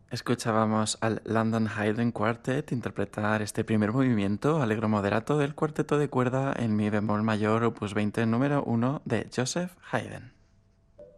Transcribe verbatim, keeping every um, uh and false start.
Escuchábamos al London Haydn Quartet interpretar este primer movimiento, Allegro moderato del cuarteto de cuerda en mi bemol mayor opus veinte número uno de Joseph Haydn.